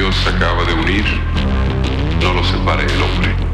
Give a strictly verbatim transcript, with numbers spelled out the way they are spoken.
Dios acaba de unir, no lo separe el hombre.